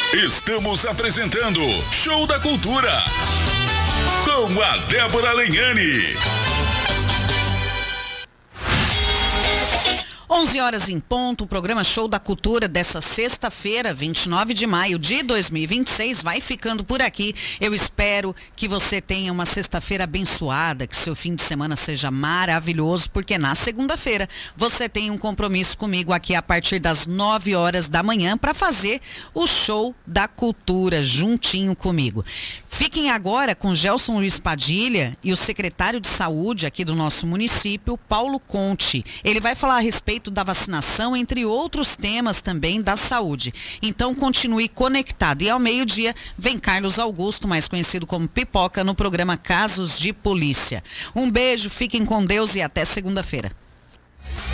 Estamos apresentando Show da Cultura com a Débora Lenhani. 11 horas em ponto, o programa Show da Cultura dessa sexta-feira, 29 de maio de 2026, vai ficando por aqui. Eu espero que você tenha uma sexta-feira abençoada, que seu fim de semana seja maravilhoso, porque na segunda-feira você tem um compromisso comigo aqui a partir das 9 horas da manhã para fazer o Show da Cultura juntinho comigo. Fiquem agora com Gelson Luiz Padilha e o secretário de Saúde aqui do nosso município, Paulo Conte. Ele vai falar a respeito da vacinação, entre outros temas também da saúde. Então continue conectado. E ao meio-dia vem Carlos Augusto, mais conhecido como Pipoca, no programa Casos de Polícia. Um beijo, fiquem com Deus e até segunda-feira.